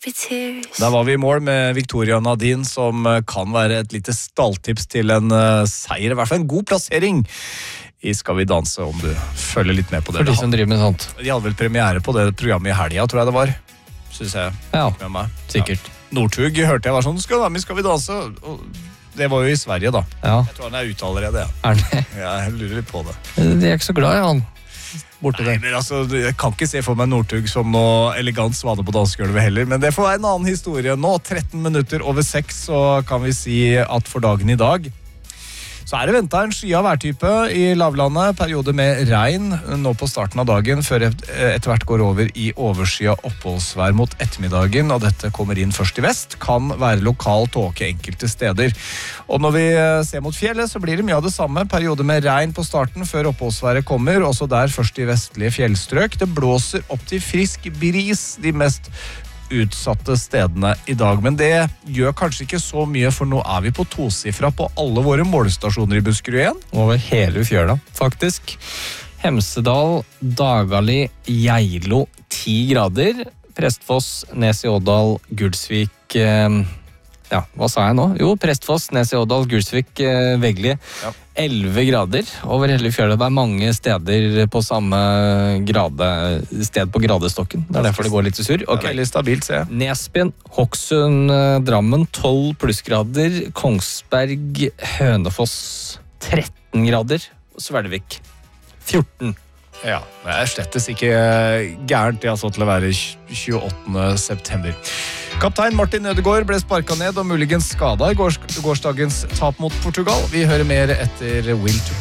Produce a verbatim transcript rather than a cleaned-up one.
Da var vi I mål med Victoria Nadine, som kan være et lite stalltips til en uh, seier, I hvert fall en god plassering I Skal vi danse, om du følger litt med på det. For de som driver med sånt. De hadde vel premiere på det programmet I helgen, tror jeg det var. Synes jeg. Ja, med meg. sikkert. Ja. Northug hørte jeg var sånn, skal, da, skal vi danse? Og det var jo I Sverige da. Ja. Jeg tror han er ute allerede, ja. Er det? Ja, jeg lurer litt på det. De er ikke så glad I han. Borte Nei, der. men altså, jeg kan ikke se for meg Northug som noe elegant svane på dansegulvet heller, men det får være en annen historie. Nå, tretten minutter over seks, så kan vi si at for dagen I dag så er det ventet en sky av værtype I lavlandet, periode med regn nå på starten av dagen, før etter hvert går over I overskya oppholdsvær mot ettermiddagen, og dette kommer inn først I vest, kan være lokal tåke enkelte steder. Og når vi ser mot fjellet, så blir det mye av det samme, periode med regn på starten før oppholdsværet kommer, også der først I vestlige fjellstrøk. Det blåser opp til frisk bris de mest utsatte stedene I dag, men det gjør kanskje ikke så mye, for nå er vi på tosifra på alle våre målestasjoner I Buskerud igjen. Over hele fjøla, faktisk. Hemsedal, Dagali, Geilo, ti grader. Prestfoss, Nes I Ådal, Gulsvik, eh, ja, hva sa jeg nå? Jo, Prestfoss, Nes I Ådal, Gulsvik, eh, Vegli. Ja. elleve grader over hele fjøla. Det er mange steder på samme grade, sted på gradestokken. Det er derfor det går litt sur. Okay. Det er veldig stabilt, ser jeg. Nesbyen, Hokksund, Drammen, tolv plussgrader. Kongsberg, Hønefoss, tretten grader. Sverdvik, fjorten. Ja, det er slettes ikke gærent det altså til å være tjueåttende september. Kaptein Martin Ødegaard ble sparket ned og muligens skadet I gårs, gårsdagens tap mot Portugal. Vi hører mer etter Will to